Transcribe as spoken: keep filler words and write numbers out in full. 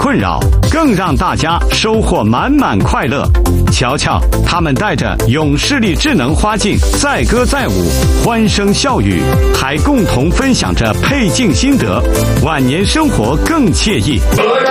困扰，更让大家收获满满快乐。瞧瞧，他们带着勇士力智能花镜载歌载舞，欢声笑语，还共同分享着配镜心得，晚年生活更惬意。